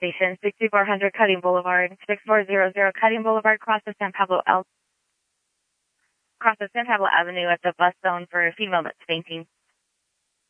station, 6400 Cutting Boulevard, 6400 Cutting Boulevard, cross the San Pablo Avenue at the bus zone for female that's fainting.